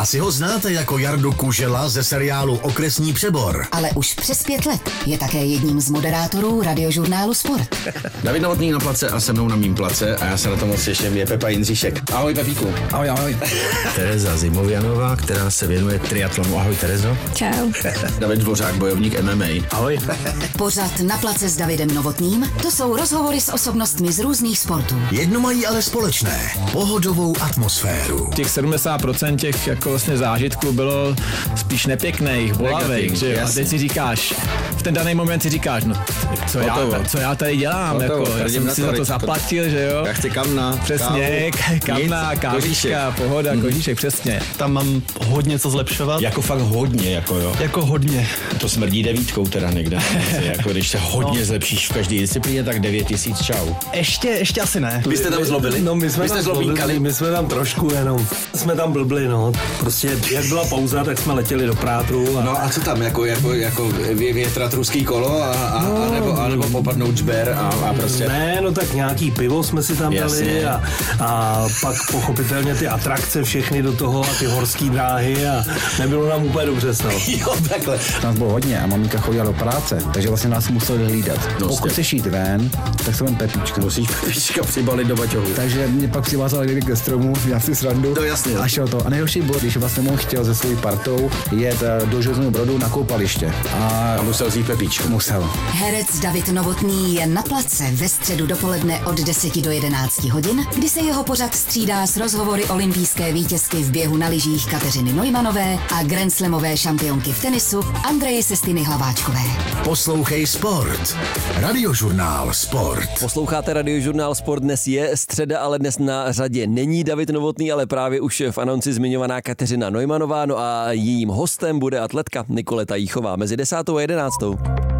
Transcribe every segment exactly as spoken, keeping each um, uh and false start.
Asi ho znáte jako Jardu Kužela ze seriálu Okresní přebor. Ale už přes pět let je také jedním z moderátorů radiožurnálu Sport. David Novotný na place a se mnou na mým place a já se na to moc těším, je Pepa Jindříšek. Ahoj Pepíku. Ahoj, ahoj. Tereza Zimovianová, která se věnuje triatlonu. Ahoj Terezo. Čau. David Dvořák, bojovník M M A. Ahoj. Pořad Na place s Davidem Novotným, to jsou rozhovory s osobnostmi z různých sportů. Jedno mají ale společné, pohodovou atmosféru. Těch sedmdesát procent těch jako vlastně zážitků bylo spíš nepěkných, bolavých, že jo? A teď si říkáš, v ten daný moment si říkáš, no co, já, co já tady dělám, Hotovo, jako, já jsem si za to zaplatil, že jo? Já chci kamna, přesně, kávu, kamna, kávička, pohoda, mm. kožíšek, přesně. Tam mám hodně co zlepšovat. Jako fakt hodně, jako jo. Jako hodně. To smrdí devítkou teda někde. Jako když se hodně no. zlepšíš v každé disciplíně, tak devět tisíc čau. Ještě, ještě asi ne. Vy jste tam zlobili? No my jsme Vy tam zlobili, my jsme tam trošku jenom, jsme tam blbli, no. Prostě jak byla pauza, tak jsme letěli do Prátru. A... No a co tam, jako, jako, jako větrat ruský kolo a, a, no, a, nebo, a nebo popadnout žber a, a prostě... Ne, no tak nějaký pivo jsme si tam Jasně. dali a, a pak pochopitelně ty atrakce všechny do toho a ty horský dráhy a nebylo nám úplně dobře, no. Jo, takhle. Nás bylo hodně a maminka chodila do práce, takže vlastně nás museli hlídat. No, Pokud chceš jít ven, tak se vem Pepíčka. Musíš Pepíčka přibalit do baťohu. Takže mě pak přivázal někdy ke stromu, já si srandu. To jasně. A šel to. A nejhorší bylo, když vlastně on chtěl se svojí partou jet do Železného Brodu na koupaliště. A, a musel vzít Pepíčku. Musel. Herec David Novotný je na place ve středu dopoledne od deseti do jedenácti hodin, kdy se jeho pořad střídá s rozhovory olympijské vítězky v běhu na lyžích Kateřiny Neumanové a grandslamové šampionky v tenisu Andreje Sestiny Hlaváčkové. Poslouchej Sport. Radiožurnál Sport. Posloucháte Radiožurnál Sport, dnes je středa, ale dnes na řadě není David Novotný, ale právě už v anonci zmiňovaná Kateřina Neumannová, no a jejím hostem bude atletka Nikoleta Jíchová mezi desátou a jedenáctou.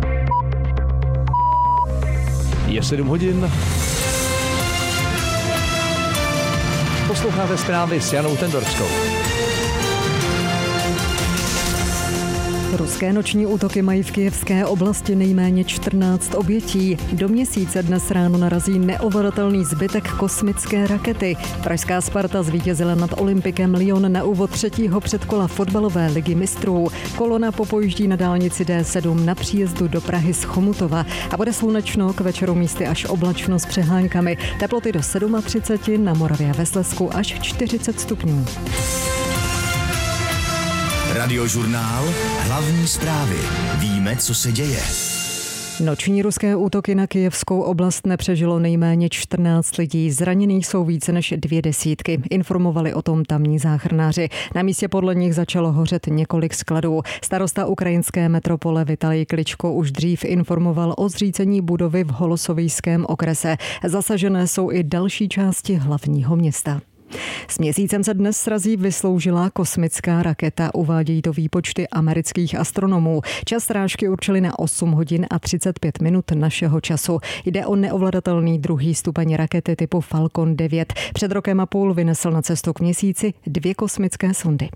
Je sedm hodin. Posloucháte zprávy s Janou Tendorskou. Ruské noční útoky mají v kyjevské oblasti nejméně čtrnáct obětí. Do měsíce dnes ráno narazí neovladatelný zbytek kosmické rakety. Pražská Sparta zvítězila nad Olympikem Lyon na úvod třetího předkola fotbalové ligy mistrů. Kolona popojíždí na dálnici D sedm na příjezdu do Prahy z Chomutova a bude slunečno, k večeru místy až oblačno s přeháňkami. Teploty do třicet sedm, na Moravě a ve Slezsku až čtyřicet stupňů. Radiožurnál, hlavní zprávy. Víme, co se děje. Noční ruské útoky na kyjevskou oblast nepřežilo nejméně čtrnáct lidí. Zraněných jsou více než dvě desítky. Informovali o tom tamní záchranáři. Na místě podle nich začalo hořet několik skladů. Starosta ukrajinské metropole Vitalij Kličko už dřív informoval o zřícení budovy v Holosovýském okrese. Zasažené jsou i další části hlavního města. S měsícem se dnes srazí vysloužilá kosmická raketa, uvádějí to výpočty amerických astronomů. Čas srážky určili na osm hodin a třicet pět minut našeho času. Jde o neovladatelný druhý stupeň rakety typu Falcon devět. Před rokem a půl vynesl na cestu k měsíci dvě kosmické sondy.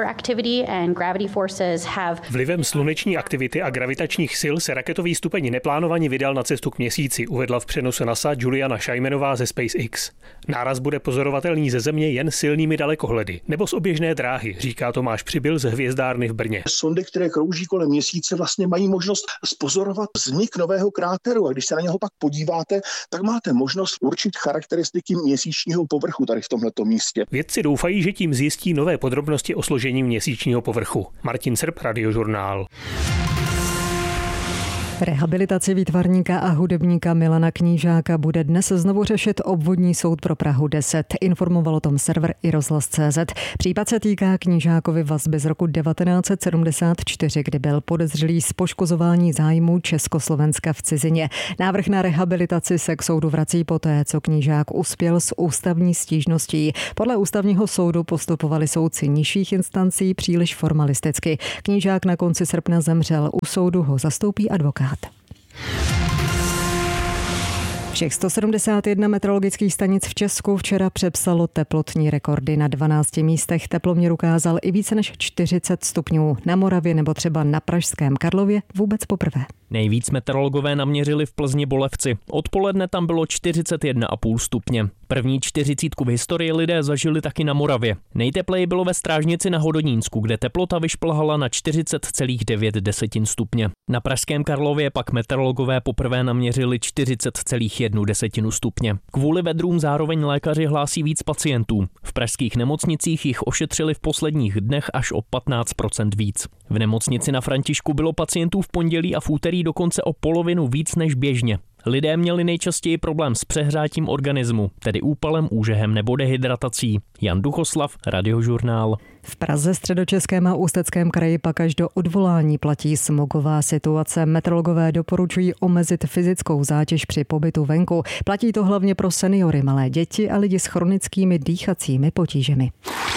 Vlivem sluneční aktivity a gravitačních sil se raketový stupeň neplánovaně vydal na cestu k měsíci, uvedla v přenosu NASA Juliana Šajmenová ze SpaceX. Náraz bude pozorovatelný ze Země jen silnými dalekohledy nebo z oběžné dráhy, říká Tomáš Přibyl z hvězdárny v Brně. Sondy, které krouží kolem měsíce, vlastně mají možnost zpozorovat vznik nového kráteru a když se na něho pak podíváte, tak máte možnost určit charakteristiky měsíčního povrchu tady v tomhleto místě. Vědci doufají, že tím zjistí nové podrobnosti o složení měsíčního povrchu. Martin Srb, Radiožurnál. Rehabilitaci výtvarníka a hudebníka Milana Knížáka bude dnes znovu řešit obvodní soud pro Prahu deset. Informoval o tom server i rozhlas tečka cé zet. Případ se týká Knížákovy vazby z roku devatenáct set sedmdesát čtyři, kdy byl podezřelý z poškozování zájmů Československa v cizině. Návrh na rehabilitaci se k soudu vrací poté, co Knížák uspěl s ústavní stížností. Podle ústavního soudu postupovali soudci nižších instancí příliš formalisticky. Knížák na konci srpna zemřel. U soudu ho zastoupí advokát. Všech sto sedmdesát jedna meteorologických stanic v Česku včera přepsalo teplotní rekordy. Na dvanácti místech teploměr ukázal i více než čtyřicet stupňů. Na Moravě nebo třeba na pražském Karlově vůbec poprvé. Nejvíc meteorologové naměřili v Plzni Bolevci. Odpoledne tam bylo čtyřicet jedna celá pět stupně. První čtyřicítku v historii lidé zažili taky na Moravě. Nejtepleji bylo ve Strážnici na Hodonínsku, kde teplota vyšplhala na čtyřicet celá devět stupně. Na pražském Karlově pak meteorologové poprvé naměřili čtyřicet celá jedna stupně. Kvůli vedrům zároveň lékaři hlásí víc pacientů. V pražských nemocnicích jich ošetřili v posledních dnech až o patnáct procent víc. V nemocnici na Františku bylo pacientů v pondělí a v úterý dokonce o polovinu víc než běžně. Lidé měli nejčastěji problém s přehrátím organismu, tedy úpalem, úžehem nebo dehydratací. Jan Duchoslav, Radiožurnál. V Praze, Středočeském a Ústeckém kraji pak až do odvolání platí smogová situace. Meteorologové doporučují omezit fyzickou zátěž při pobytu venku. Platí to hlavně pro seniory, malé děti a lidi s chronickými dýchacími potížemi.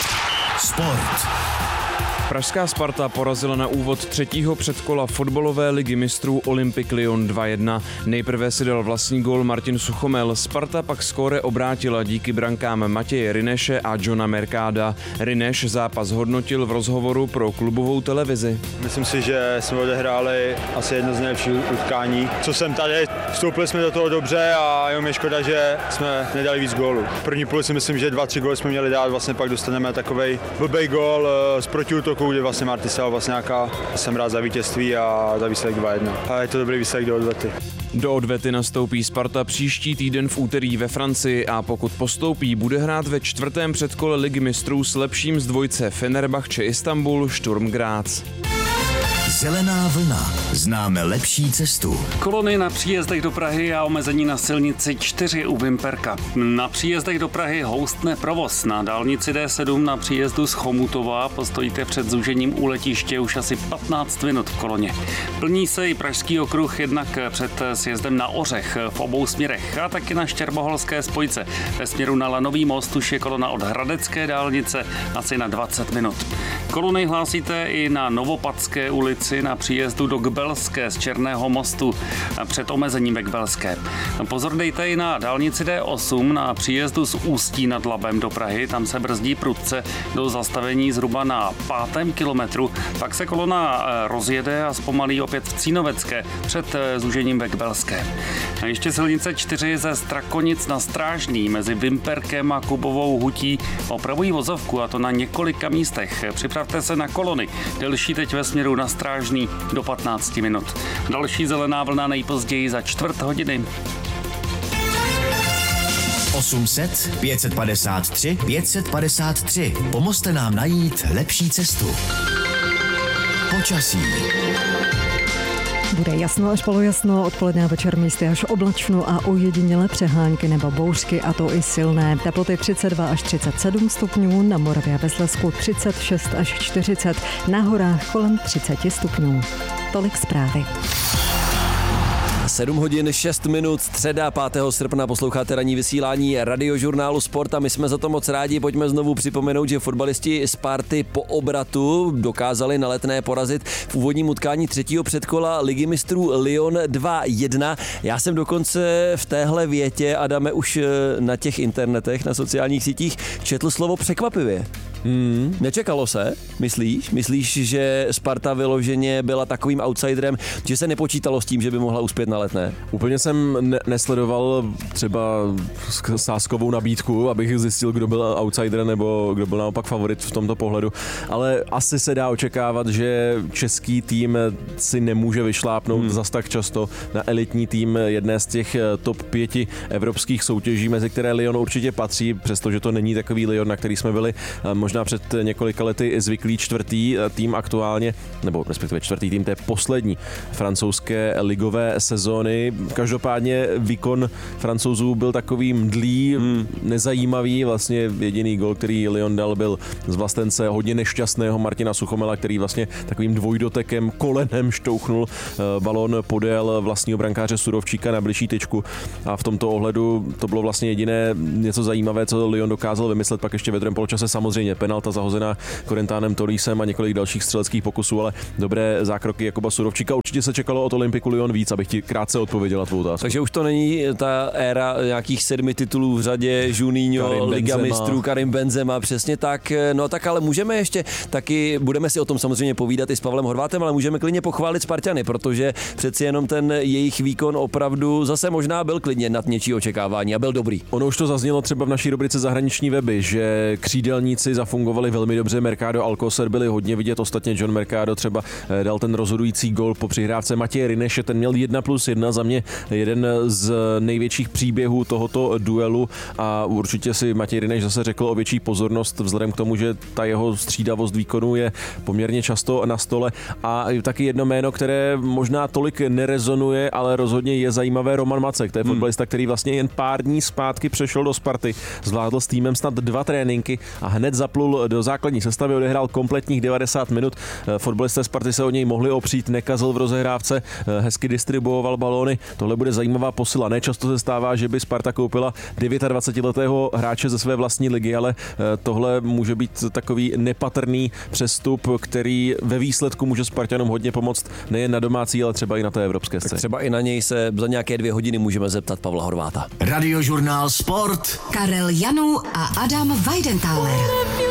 Sport. Pražská Sparta porazila na úvod třetího předkola fotbalové ligy mistrů Olympique Lyon dva jedna. Nejprve si dal vlastní gól Martin Suchomel, Sparta pak skóre obrátila díky brankám Matěje Rineše a Johna Mercada. Rineš zápas hodnotil v rozhovoru pro klubovou televizi. Myslím si, že jsme odehráli asi jedno z nejlepších utkání. Co jsem tady, vstoupili jsme do toho dobře a jenom je škoda, že jsme nedali víc gólů. V první půli si myslím, že dva, tři góly jsme měli dát, vlastně pak dostaneme takovej blbej gól z protiútoku, kde vlastně Marty Sal vlastně nějaká, jsem rád za vítězství a za výsledek dva jedna. A je to dobrý výsledek do odvety. Do odvety nastoupí Sparta příští týden v úterý ve Francii a pokud postoupí, bude hrát ve čtvrtém předkole ligy mistrů s lepším z dvojce Fenerbahce Istanbul Sturm Graz. Zelená vlna. Známe lepší cestu. Kolony na příjezdech do Prahy a omezení na silnici čtyři u Vimperka. Na příjezdech do Prahy houstne provoz. Na dálnici D sedm na příjezdu z Chomutova postojíte před zúžením u letiště už asi patnáct minut v koloně. Plní se i pražský okruh jednak před sjezdem na Ořech v obou směrech a taky na Štěrboholské spojce. Ve směru na Lanový most už je kolona od Hradecké dálnice asi na dvacet minut. Kolony hlásíte i na Novopadské ulici na příjezdu do Gbelské z Černého mostu před omezením ve Gbelské. Pozor dejte i na dálnici D osm na příjezdu z Ústí nad Labem do Prahy, tam se brzdí prudce do zastavení zhruba na pátém kilometru, pak se kolona rozjede a zpomalí opět v Cínovecké před zúžením ve Gbelské. A ještě silnice čtyři ze Strakonic na Strážný mezi Vimperkem a Kubovou hutí opravují vozovku a to na několika místech. Připravte se na kolony, delší teď ve směru na Strážný do patnáct minut. Další zelená vlna nejpozději za čtvrt hodiny. osm set, pět padesát tři, pět padesát tři. Pomozte nám najít lepší cestu. Počasí. Bude jasno až polojasno, odpoledne a večer místy až oblačno a ojedinělé přehánky nebo bouřky, a to i silné. Teploty třicet dva až třicet sedm stupňů, na Moravě a ve Slezsku třicet šest až čtyřicet, na horách kolem třicet stupňů. Tolik zprávy. sedm hodin šest minut, středa pátého srpna, posloucháte ranní vysílání Radiožurnálu Sport a my jsme za to moc rádi. Pojďme znovu připomenout, že fotbalisti Sparty po obratu dokázali na Letné porazit v úvodním utkání třetího předkola ligy mistrů Lyon dva jedna. Já jsem dokonce v téhle větě, Adame, už na těch internetech, na sociálních sítích četl slovo překvapivě. Hmm, nečekalo se, myslíš? Myslíš, že Sparta vyloženě byla takovým outsiderem, že se nepočítalo s tím, že by mohla uspět na Letné? Úplně jsem ne- nesledoval třeba sázkovou nabídku, abych zjistil, kdo byl outsider nebo kdo byl naopak favorit v tomto pohledu, ale asi se dá očekávat, že český tým si nemůže vyšlápnout hmm. zas tak často na elitní tým jedné z těch top pěti evropských soutěží, mezi které Lyon určitě patří, přestože to není takový Lyon, na který jsme byli možná před několika lety zvyklý. Čtvrtý tým aktuálně, nebo respektive čtvrtý tým té poslední francouzské ligové sezóny. Každopádně výkon Francouzů byl takový mdlý, hmm. nezajímavý. Vlastně jediný gol, který Lyon dal, byl z vlastence hodně nešťastného Martina Suchomela, který vlastně takovým dvojdotekem kolenem štouchnul balón podél vlastního brankáře Surovčíka na bližší tyčku. A v tomto ohledu to bylo vlastně jediné něco zajímavé, co Lyon dokázal vymyslet. Pak ještě ve druhém poločase samozřejmě penalta zahozená Corentánem Torísem a několik dalších střeleckých pokusů, ale dobré zákroky Jakuba Surovčíka. Určitě se čekalo od Olympiku Lyon víc, abych ti krátce odpověděl na tvou otázku. Takže už to není ta éra nějakých sedmi titulů v řadě, Juninho, Liga mistrů, Karim Benzema, přesně tak. No tak ale můžeme ještě taky, budeme si o tom samozřejmě povídat i s Pavlem Horvátem, ale můžeme klidně pochválit Spartany, protože přeci jenom ten jejich výkon opravdu zase možná byl klidně nad něčí očekávání a byl dobrý. Ono už to zaznělo třeba v naší rubrice Zahraniční weby, že křídelníci zafungovali velmi dobře, Mercado, Alcocer byli hodně vidět, ostatně John Mercado třeba dal ten rozhodující gol po přihrávce Matěje Rineše, ten měl jedna plus jedna, za mě jeden z největších příběhů tohoto duelu a určitě si Matěj Rineš zase řekl o větší pozornost vzhledem k tomu, že ta jeho střídavost výkonu je poměrně často na stole a taky jedno jméno, které možná tolik nerezonuje, ale rozhodně je zajímavé, Roman Macek, to je fotbalista, který vlastně jen pár dní zpátky přešel do Sparty, zvládl s týmem snad dva tréninky a hned zaplul do základní sestavy, odehrál kompletních devadesát minut. Fotbalisté Sparty se o něj mohli opřít, nekazil v rozehrávce, hezky distribuoval balóny. Tohle bude zajímavá posila. Nečasto se stává, že by Sparta koupila dvacetidevětiletého hráče ze své vlastní ligy, ale tohle může být takový nepatrný přestup, který ve výsledku může Spartanům hodně pomoct nejen na domácí, ale třeba i na té evropské scéně. Tak třeba i na něj se za nějaké dvě hodiny můžeme zeptat Pavla Horváta. Radiožurnál Sport. Karel Janů a Adam Weidenthaler.